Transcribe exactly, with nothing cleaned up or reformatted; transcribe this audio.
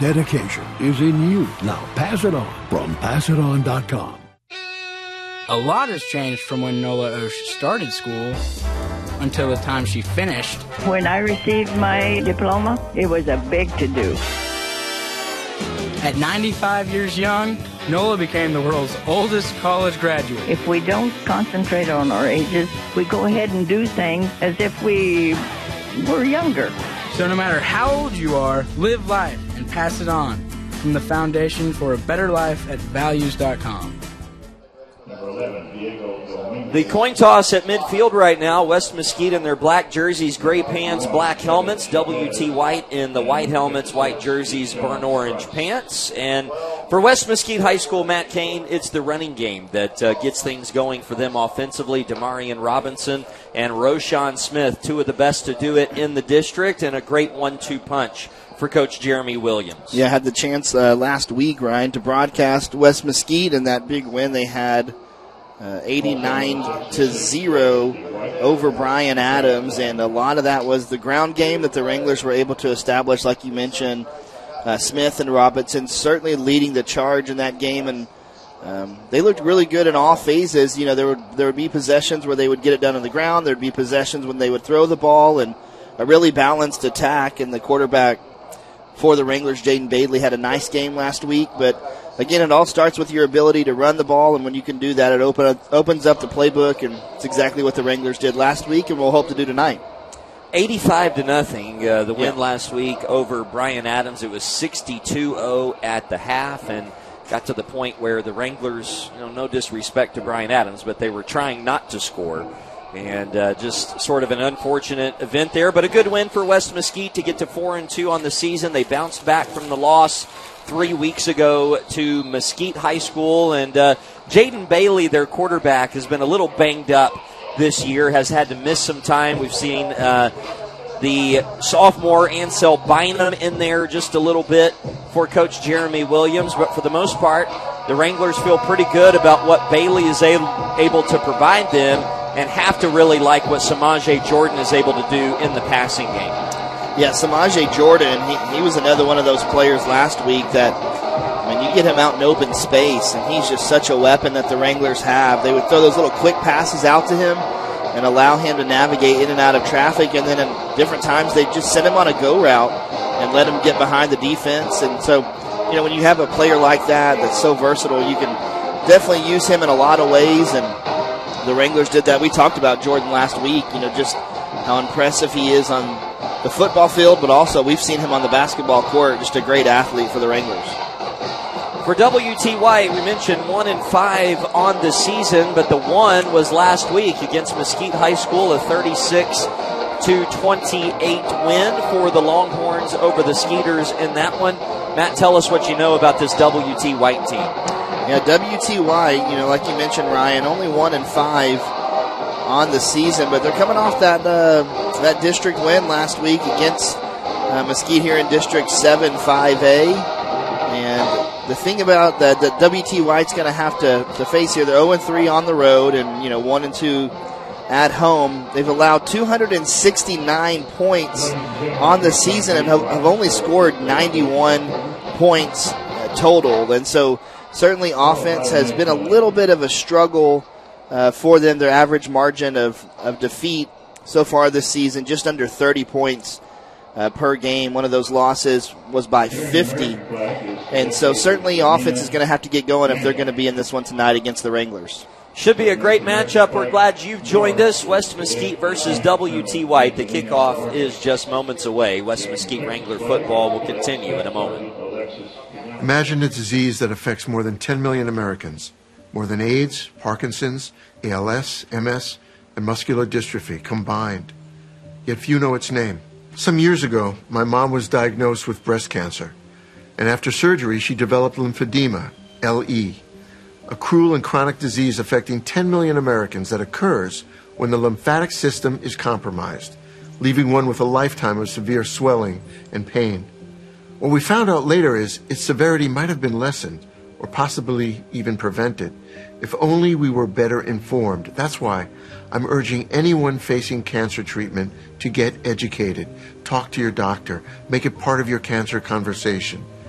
dedication is in you. Now pass it on from pass it on dot com. A lot has changed from when Nola Osh started school until the time she finished. When I received my diploma, it was a big to-do. At ninety-five years young, Nola became the world's oldest college graduate. If we don't concentrate on our ages, we go ahead and do things as if we were younger. So no matter how old you are, live life and pass it on. From the Foundation for a Better Life at values dot com. The coin toss at midfield right now, West Mesquite in their black jerseys, gray pants, black helmets, W T White in the white helmets, white jerseys, burnt orange pants. And for West Mesquite High School, Matt Cain, it's the running game that uh, gets things going for them offensively. Damarian Robinson and Roshan Smith, two of the best to do it in the district, and a great one two punch for Coach Jeremy Williams. Yeah, I had the chance uh, last week, Ryan, to broadcast West Mesquite and that big win they had. Uh, eighty-nine to zero over Bryan Adams, and a lot of that was the ground game that the Wranglers were able to establish, like you mentioned. Uh, Smith and Robinson certainly leading the charge in that game, and um, they looked really good in all phases. You know, there would there would be possessions where they would get it done on the ground. There would be possessions when they would throw the ball, and a really balanced attack. And the quarterback for the Wranglers, Jaden Bailey, had a nice game last week, but again, it all starts with your ability to run the ball, and when you can do that, it open, opens up the playbook, and it's exactly what the Wranglers did last week, and we'll hope to do tonight. eighty-five to nothing, uh, the win yeah. last week over Bryan Adams. It was sixty-two oh at the half, and got to the point where the Wranglers, you know, no disrespect to Bryan Adams, but they were trying not to score. And uh, just sort of an unfortunate event there, but a good win for West Mesquite to get to four and two on the season. They bounced back from the loss three weeks ago to Mesquite High School, and uh, Jaden Bailey, their quarterback, has been a little banged up this year, has had to miss some time. We've seen uh, the sophomore Ansel Bynum in there just a little bit for Coach Jeremy Williams, but for the most part, the Wranglers feel pretty good about what Bailey is able, able to provide them, and have to really like what Samaje Jordan is able to do in the passing game. Yeah, Samaje Jordan, he, he was another one of those players last week that, I mean, you get him out in open space, and he's just such a weapon that the Wranglers have. They would throw those little quick passes out to him and allow him to navigate in and out of traffic, and then at different times they just send him on a go route and let him get behind the defense. And so, you know, when you have a player like that that's so versatile, you can definitely use him in a lot of ways, and the Wranglers did that. We talked about Jordan last week, you know, just how impressive he is on the football field, but also we've seen him on the basketball court, just a great athlete for the Wranglers. For W T White, we mentioned one and five on the season, but the one was last week against Mesquite High School, a thirty-six to twenty-eight win for the Longhorns over the Skeeters in that one. Matt, tell us what you know about this W T White team. Yeah, W T White, you know, like you mentioned, Ryan, only one and five on the season, but they're coming off that uh, that district win last week against uh, Mesquite here in District seven five A. And the thing about that, that W T White's going to have to to face here, they're oh and three on the road and, you know, one and two at home. They've allowed two hundred sixty-nine points on the season and have, have only scored ninety-one points uh, total. And so certainly offense has been a little bit of a struggle uh, for them. Their average margin of, of defeat so far this season, just under thirty points uh, per game. One of those losses was by fifty. And so certainly offense is going to have to get going if they're going to be in this one tonight against the Wranglers. Should be a great matchup. We're glad you've joined us. West Mesquite versus W T White. The kickoff is just moments away. West Mesquite Wrangler football will continue in a moment. Imagine a disease that affects more than ten million Americans, more than AIDS, Parkinson's, A L S, M S, and muscular dystrophy combined. Yet few know its name. Some years ago, my mom was diagnosed with breast cancer, and after surgery, she developed lymphedema, L E, a cruel and chronic disease affecting ten million Americans that occurs when the lymphatic system is compromised, leaving one with a lifetime of severe swelling and pain. What we found out later is its severity might have been lessened or possibly even prevented if only we were better informed. That's why I'm urging anyone facing cancer treatment to get educated. Talk to your doctor. Make it part of your cancer conversation.